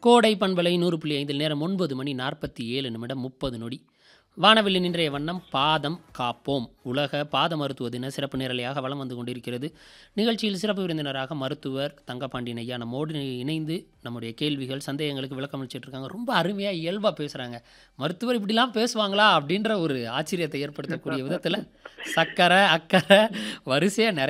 கோடை பண்பலை 100.5 நேரம் 9 மணி 47 நிமிடம் 30 நொடி. வானவில்லின் இன்றைய வண்ணம் பாதம் காப்போம். உலக பாத மருத்துவ தின சிறப்பு நேரலையாக வலம் வந்து கொண்டிருக்கிறது. நிகழ்ச்சியில் சிறப்பு விருந்தினராக மருத்துவர் தங்கப்பாண்டியன் ஐயா நம்மோடு இணைந்து நம்முடைய கேள்விகள் சந்தேகங்களுக்கு விளக்கம் அளிச்சிட்டு இருக்காங்க. ரொம்ப அருமையாக இயல்பாக பேசுகிறாங்க. மருத்துவர் இப்படிலாம் பேசுவாங்களா அப்படின்ற ஒரு ஆச்சரியத்தை ஏற்படுத்தக்கூடிய விதத்தில் சக்கரை அக்கறை வரிசையாக நிறைய